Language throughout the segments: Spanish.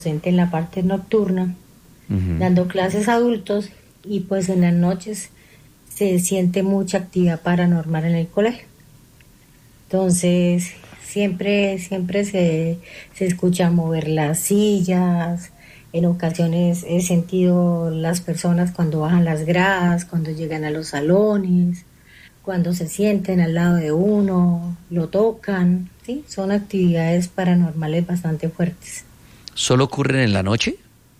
docente en la parte nocturna, Ujú. dando clases a adultos y pues en las noches se siente mucha actividad paranormal en el colegio. Entonces, siempre se escucha mover las sillas. En ocasiones he sentido las personas cuando bajan las gradas, cuando llegan a los salones, cuando se sienten al lado de uno, lo tocan, ¿sí? Son actividades paranormales bastante fuertes. ¿Solo ocurren en la noche?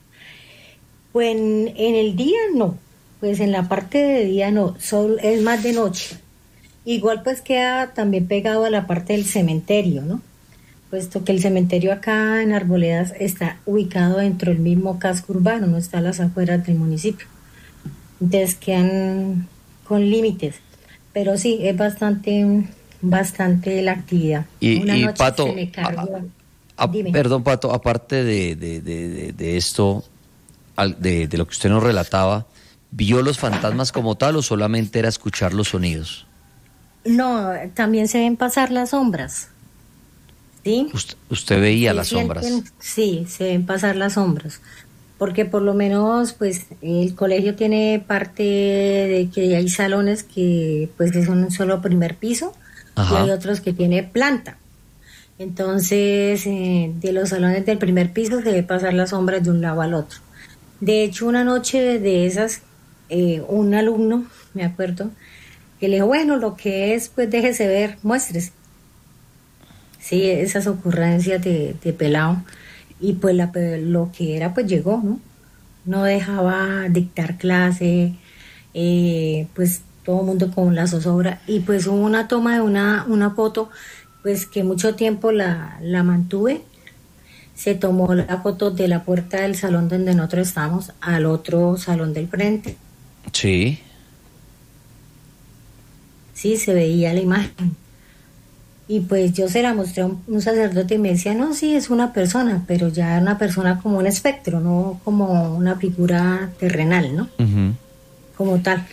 Pues en el día no, pues en la parte de día no, es más de noche. Igual pues queda también pegado a la parte del cementerio, ¿no? Puesto que el cementerio acá en Arboledas está ubicado dentro del mismo casco urbano, no está a las afueras del municipio. Entonces quedan con límites. Pero sí, es bastante la actividad. Una Y noche se Pato, me cargó. Dime. perdón, Pato, aparte de esto, de lo que usted nos relataba, ¿vio los fantasmas como tal o solamente era escuchar los sonidos? No, también se ven pasar las sombras, ¿sí? Usted veía Se las sienten, sombras. sí, se ven pasar las sombras. Porque por lo menos, pues, el colegio tiene parte de que hay salones que, pues, que son un solo primer piso y hay Ajá. otros que tiene planta. Entonces, de los salones del primer piso se ve pasar las sombras de un lado al otro. De hecho, una noche de esas, un alumno, me acuerdo, que le dijo, bueno, lo que es, pues déjese ver, muestres. Sí, esas ocurrencias de pelado. Y pues lo que era, pues llegó, ¿no? No dejaba dictar clase, pues todo el mundo con la zozobra. Y pues hubo una toma de una foto, pues que mucho tiempo la mantuve. Se tomó la foto de la puerta del salón donde nosotros estábamos al otro salón del frente. Sí. Sí, se veía la imagen. Y pues yo se la mostré a un sacerdote y me decía, no, sí, es una persona, pero ya una persona como un espectro, no como una figura terrenal, ¿no? Ujú. Como tal.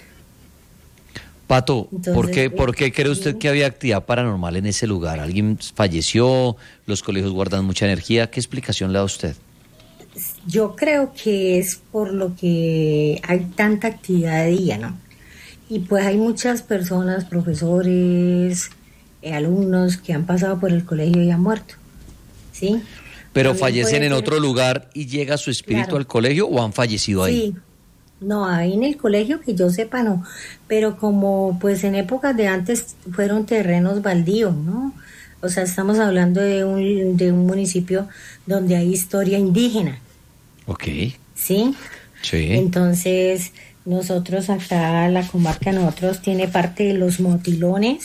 Pato, Entonces, por qué cree usted que había actividad paranormal en ese lugar? ¿Alguien falleció? ¿Los colegios guardan mucha energía? ¿Qué explicación le da usted? yo creo que es por lo que hay tanta actividad de día, ¿no? Y pues hay muchas personas, profesores, alumnos que han pasado por el colegio y han muerto, ¿sí? ¿Pero También fallecen puede en ser, otro lugar y llega su espíritu claro, al colegio o han fallecido ahí? sí. No, ahí en el colegio que yo sepa no, pero como pues en épocas de antes fueron terrenos baldíos, ¿no? O sea, estamos hablando de un municipio donde hay historia indígena, Ok, ¿sí? sí. Entonces, nosotros acá, la comarca, nosotros tiene parte de los motilones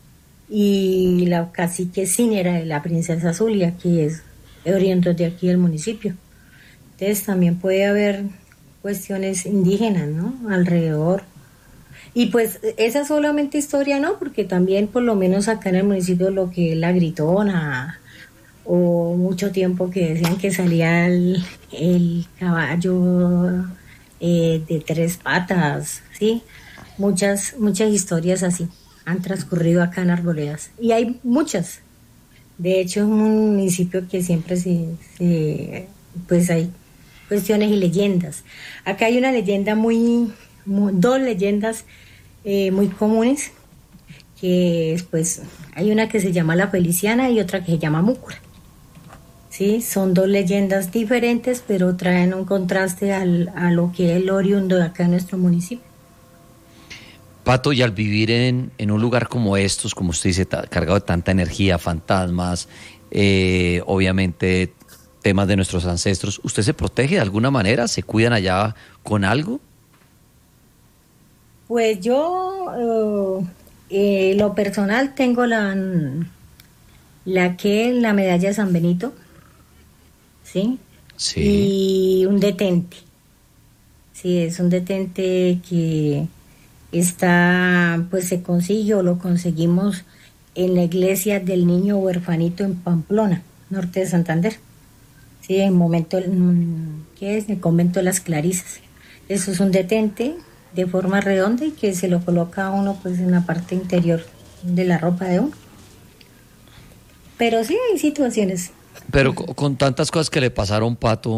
y la cacique Cínera de la Princesa Zulia, que es oriundo de aquí del municipio. Entonces, también puede haber cuestiones indígenas, ¿no? Alrededor. Y pues esa solamente historia no, porque también por lo menos acá en el municipio lo que es la gritona, o mucho tiempo que decían que salía el caballo de tres patas, ¿sí? Muchas historias así han transcurrido acá en Arboledas. Y hay muchas. De hecho, es un municipio que siempre pues hay cuestiones y leyendas. Acá hay una leyenda dos leyendas muy comunes, que es, pues, hay una que se llama La Feliciana y otra que se llama Múcura. Sí, son dos leyendas diferentes, pero traen un contraste a lo que es el oriundo de acá en nuestro municipio. Pato, y al vivir en un lugar como estos, como usted dice, cargado de tanta energía, fantasmas, obviamente temas de nuestros ancestros, ¿usted se protege de alguna manera? ¿Se cuidan allá con algo? Pues yo, lo personal, tengo la medalla de San Benito, ¿sí? Sí. Y un detente. Sí, es un detente que está, pues se consigue o lo conseguimos en la iglesia del Niño Huerfanito en Pamplona, norte de Santander. Sí, en momento, ¿qué es? El convento de las Clarisas. Eso es un detente de forma redonda y que se lo coloca a uno pues en la parte interior de la ropa de uno. Pero sí hay situaciones. Pero con tantas cosas que le pasaron, Pato,